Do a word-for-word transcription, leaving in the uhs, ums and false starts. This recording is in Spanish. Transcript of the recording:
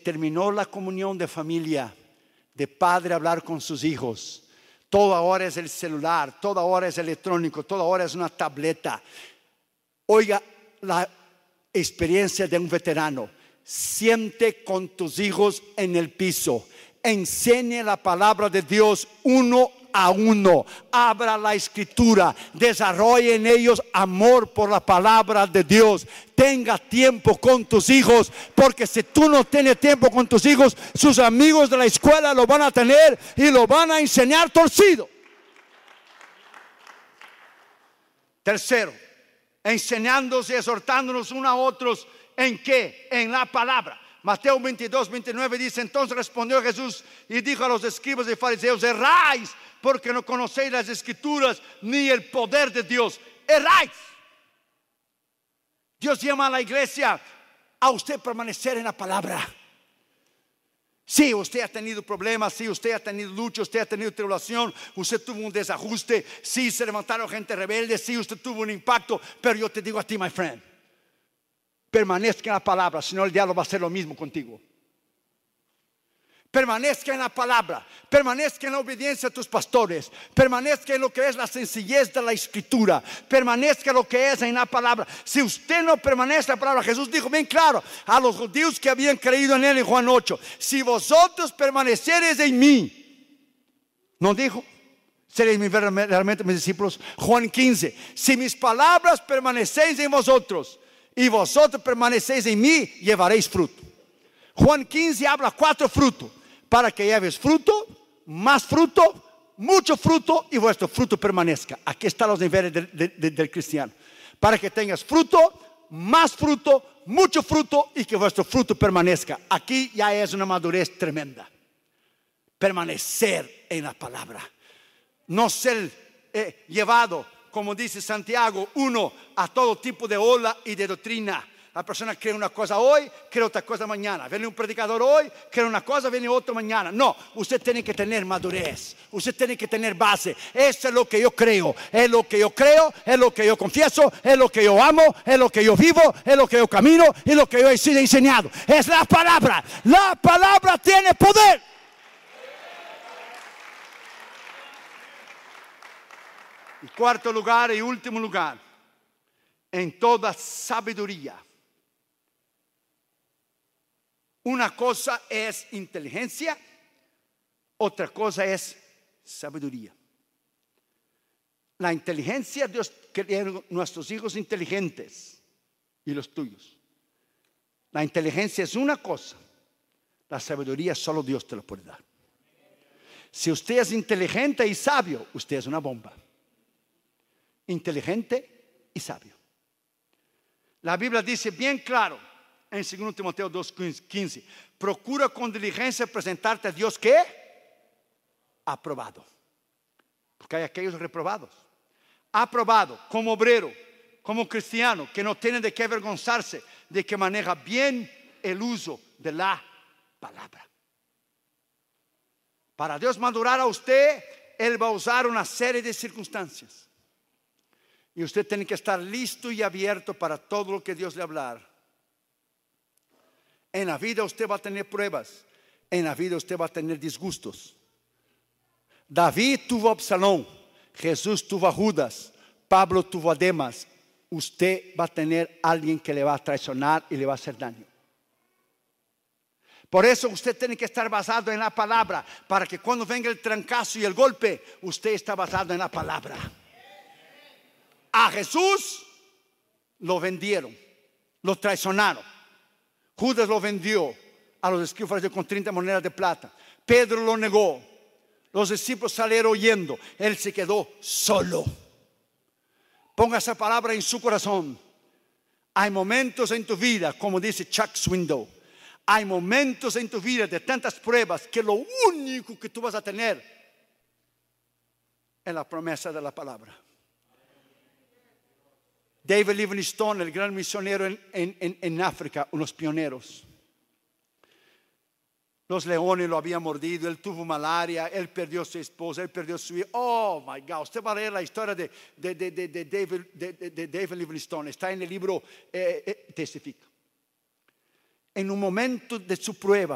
terminó la comunión de familia, de padre hablar con sus hijos. Todo ahora es el celular, todo ahora es electrónico, todo ahora es una tableta. Oiga la experiencia de un veterano. Siente con tus hijos en el piso. Enseñe la palabra de Dios uno a uno. Abra la escritura. Desarrolle en ellos amor por la palabra de Dios. Tenga tiempo con tus hijos, porque si tú no tienes tiempo con tus hijos, sus amigos de la escuela lo van a tener y lo van a enseñar torcido. Tercero, enseñándonos y exhortándonos unos a otros. ¿En qué? En la palabra. Mateo veintidós, veintinueve dice: entonces respondió Jesús y dijo a los escribas y fariseos: erráis, porque no conocéis las escrituras ni el poder de Dios. Erráis. Dios llama a la iglesia a usted permanecer en la palabra. Si sí, usted ha tenido problemas, si sí, usted ha tenido lucha, usted ha tenido tribulación, usted tuvo un desajuste, si sí, se levantaron gente rebelde, si usted tuvo un impacto, pero yo te digo a ti, my friend, permanezca en la palabra, si no el diablo va a hacer lo mismo contigo. Permanezca en la palabra, permanezca en la obediencia a tus pastores, permanezca en lo que es la sencillez de la escritura, permanezca en lo que es en la palabra. Si usted no permanece en la palabra, Jesús dijo bien claro a los judíos que habían creído en él en Juan ocho: si vosotros permanecereis en mí, ¿no dijo? Seréis realmente mis discípulos. Juan quince: si mis palabras permanecéis en vosotros y vosotros permanecéis en mí, llevaréis fruto. Juan quince habla cuatro frutos: para que lleves fruto, más fruto, mucho fruto, y vuestro fruto permanezca. Aquí están los niveles de, de, de, del cristiano. Para que tengas fruto, más fruto, mucho fruto, y que vuestro fruto permanezca. Aquí ya es una madurez tremenda. Permanecer en la palabra. No ser eh, llevado, como dice Santiago uno, a todo tipo de ola y de doctrina. La persona cree una cosa hoy, cree otra cosa mañana. Viene un predicador hoy, cree una cosa, viene otro mañana. No, usted tiene que tener madurez. Usted tiene que tener base. Eso es lo que yo creo. Es lo que yo creo, es lo que yo confieso, es lo que yo amo, es lo que yo vivo, es lo que yo camino y lo que yo he sido enseñado. Es la palabra. La palabra tiene poder. Y cuarto lugar y último lugar, en toda sabiduría. Una cosa es inteligencia, otra cosa es sabiduría. La inteligencia, Dios creó nuestros hijos inteligentes y los tuyos. La inteligencia es una cosa, la sabiduría solo Dios te la puede dar. Si usted es inteligente y sabio, usted es una bomba. Inteligente y sabio. La Biblia dice bien claro en segundo Timoteo dos quince: procura con diligencia presentarte a Dios, ¿qué? Aprobado. Porque hay aquellos reprobados. Aprobado como obrero, como cristiano, que no tiene de qué avergonzarse, de que maneja bien el uso de la palabra. Para Dios madurar a usted, Él va a usar una serie de circunstancias. Y usted tiene que estar listo y abierto para todo lo que Dios le hablar. En la vida usted va a tener pruebas. En la vida usted va a tener disgustos. David tuvo a Absalón. Jesús tuvo a Judas. Pablo tuvo a Demas. Usted va a tener a alguien que le va a traicionar y le va a hacer daño. Por eso usted tiene que estar basado en la palabra, para que cuando venga el trancazo y el golpe, usted está basado en la palabra. A Jesús lo vendieron, lo traicionaron. Judas lo vendió a los escribas con treinta monedas de plata. Pedro lo negó. Los discípulos salieron huyendo. Él se quedó solo. Ponga esa palabra en su corazón. Hay momentos en tu vida, como dice Chuck Swindoll, hay momentos en tu vida de tantas pruebas que lo único que tú vas a tener es la promesa de la palabra. David Livingstone, el gran misionero en, en, en África, unos pioneros. Los leones lo habían mordido, él tuvo malaria, él perdió a su esposa, él perdió a su hijo. Oh my God, usted va a leer la historia de, de, de, de, de, David, de, de, de David Livingstone, está en el libro eh, eh, Testifica. En un momento de su prueba,